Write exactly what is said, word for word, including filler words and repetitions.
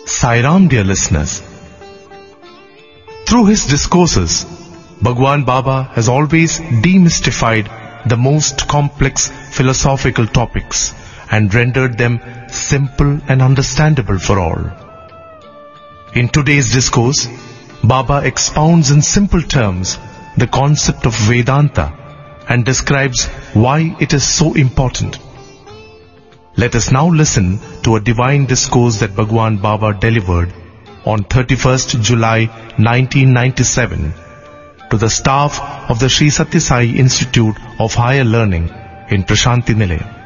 Sai Ram, dear listeners. Through his discourses, Bhagwan Baba has always demystified the most complex philosophical topics and rendered them simple and understandable for all. In today's discourse, Baba expounds in simple terms the concept of Vedanta and describes why it is so important. Let us now listen to a divine discourse that Bhagwan Baba delivered on thirty-first July nineteen ninety-seven to the staff of the Sri Sathya Sai Institute of Higher Learning in Prashanti Nilayam.